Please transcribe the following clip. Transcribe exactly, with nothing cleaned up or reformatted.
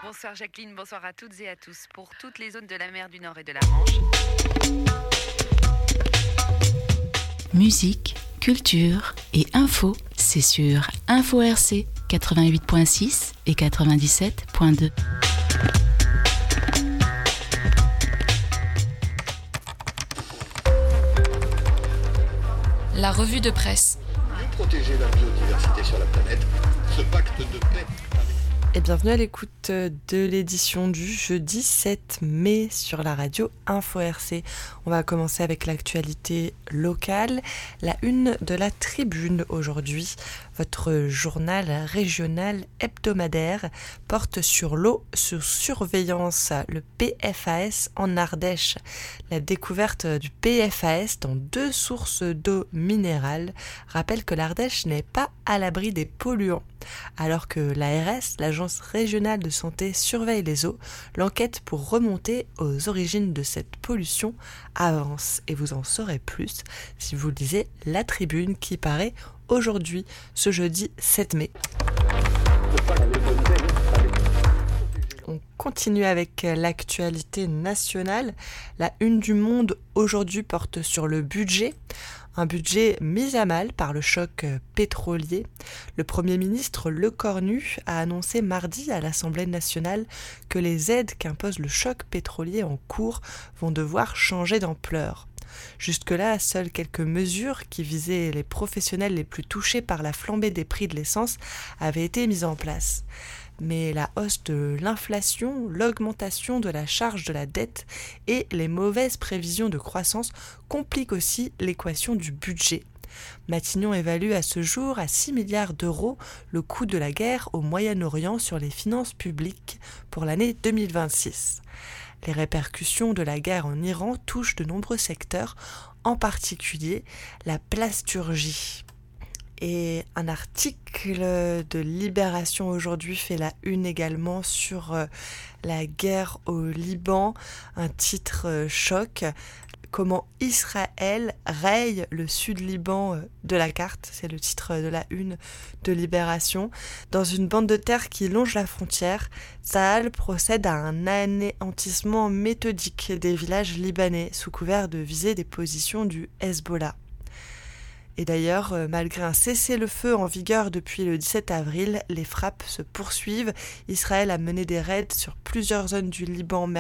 Bonsoir Jacqueline, bonsoir à toutes et à tous. Pour toutes les zones de la mer du Nord et de la Manche. Musique, culture et info, c'est sur Info R C quatre-vingt-huit point six et quatre-vingt-dix-sept point deux. La revue de presse. Mieux protéger la biodiversité sur la planète, ce pacte de paix. Et bienvenue à l'écoute de l'édition du jeudi sept mai sur la radio Info R C. On va commencer avec l'actualité locale. La une de la Tribune aujourd'hui, votre journal régional hebdomadaire, porte sur l'eau sous surveillance, le P F A S en Ardèche. La découverte du P F A S dans deux sources d'eau minérale rappelle que l'Ardèche n'est pas à l'abri des polluants. Alors que l'A R S, l'Agence régionale de santé, surveille les eaux, l'enquête pour remonter aux origines de cette pollution avance. Et vous en saurez plus si vous lisez La Tribune qui paraît aujourd'hui, ce jeudi sept mai. On continue avec l'actualité nationale. La une du Monde aujourd'hui porte sur le budget. Un budget mis à mal par le choc pétrolier. Le Premier ministre Lecornu a annoncé mardi à l'Assemblée nationale que les aides qu'impose le choc pétrolier en cours vont devoir changer d'ampleur. Jusque-là, seules quelques mesures qui visaient les professionnels les plus touchés par la flambée des prix de l'essence avaient été mises en place. Mais la hausse de l'inflation, l'augmentation de la charge de la dette et les mauvaises prévisions de croissance compliquent aussi l'équation du budget. Matignon évalue à ce jour à six milliards d'euros le coût de la guerre au Moyen-Orient sur les finances publiques pour l'année deux mille vingt-six. Les répercussions de la guerre en Iran touchent de nombreux secteurs, en particulier la plasturgie. Et un article de Libération aujourd'hui fait la une également sur la guerre au Liban, un titre choc. Comment Israël raye le sud-Liban de la carte, c'est le titre de la une de Libération. Dans une bande de terre qui longe la frontière, Tsahal procède à un anéantissement méthodique des villages libanais sous couvert de viser des positions du Hezbollah. Et d'ailleurs, malgré un cessez-le-feu en vigueur depuis le dix-sept avril, les frappes se poursuivent. Israël a mené des raids sur plusieurs zones du Liban